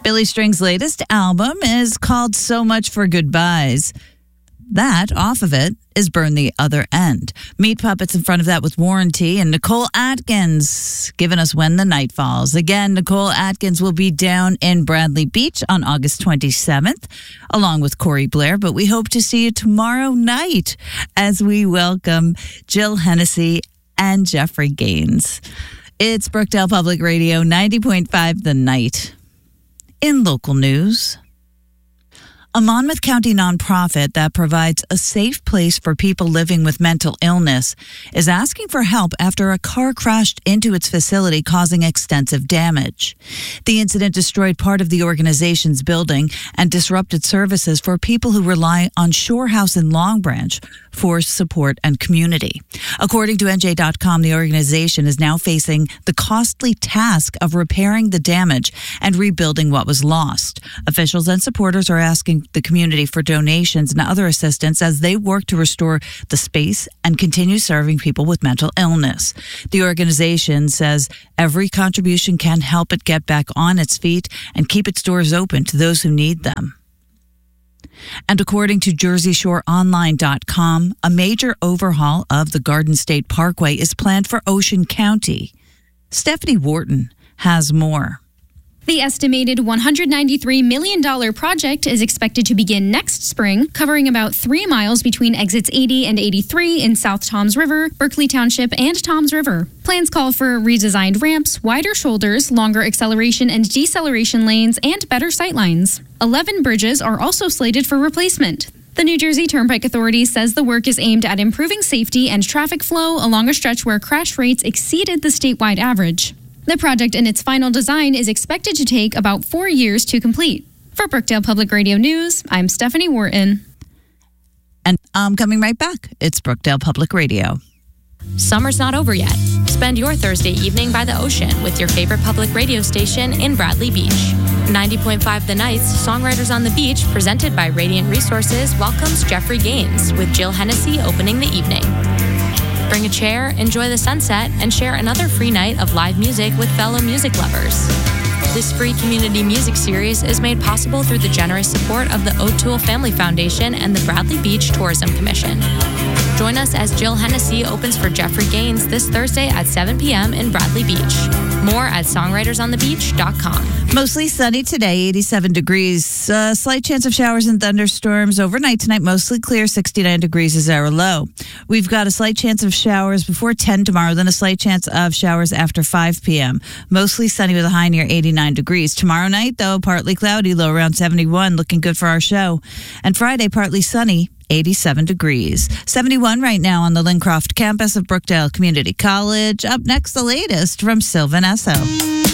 Billy String's latest album is called So Much for Goodbyes. That, off of it, is Burn the Other End. Meat Puppets in front of that with Warranty, and Nicole Atkins giving us When the Night Falls. Again, Nicole Atkins will be down in Bradley Beach on August 27th, along with Corey Blair, but we hope to see you tomorrow night as we welcome Jill Hennessy and Jeffrey Gaines. It's Brookdale Public Radio, 90.5 The Night. In local news, a Monmouth County nonprofit that provides a safe place for people living with mental illness is asking for help after a car crashed into its facility, causing extensive damage. The incident destroyed part of the organization's building and disrupted services for people who rely on Shore House in Long Branch for support and community. According to NJ.com, the organization is now facing the costly task of repairing the damage and rebuilding what was lost. Officials and supporters are asking the community for donations and other assistance as they work to restore the space and continue serving people with mental illness. The organization says every contribution can help it get back on its feet and keep its doors open to those who need them. And according to JerseyShoreOnline.com, a major overhaul of the Garden State Parkway is planned for Ocean County. Stephanie Wharton has more. The estimated $193 million project is expected to begin next spring, covering about 3 miles between exits 80 and 83 in South Toms River, Berkeley Township, and Toms River. Plans call for redesigned ramps, wider shoulders, longer acceleration and deceleration lanes, and better sightlines. 11 bridges are also slated for replacement. The New Jersey Turnpike Authority says the work is aimed at improving safety and traffic flow along a stretch where crash rates exceeded the statewide average. The project in its final design is expected to take about 4 years to complete. For Brookdale Public Radio News, I'm Stephanie Wharton. And I'm coming right back. It's Brookdale Public Radio. Summer's not over yet. Spend your Thursday evening by the ocean with your favorite public radio station in Bradley Beach. 90.5 The Night's Songwriters on the Beach, presented by Radiant Resources, welcomes Jeffrey Gaines with Jill Hennessy opening the evening. Bring a chair, enjoy the sunset, and share another free night of live music with fellow music lovers. This free community music series is made possible through the generous support of the O'Toole Family Foundation and the Bradley Beach Tourism Commission. Join us as Jill Hennessy opens for Jeffrey Gaines this Thursday at 7 p.m. in Bradley Beach. More at songwritersonthebeach.com. Mostly sunny today, 87 degrees. Slight chance of showers and thunderstorms. Overnight tonight, mostly clear, 69 degrees is our low. We've got a slight chance of showers before 10 tomorrow, then a slight chance of showers after 5 p.m. Mostly sunny with a high near 89 degrees. Tomorrow night, though, partly cloudy, low around 71, looking good for our show. And Friday, partly sunny, 87 degrees. 71 right now on the Lincroft campus of Brookdale Community College. Up next, the latest from Sylvan Esso.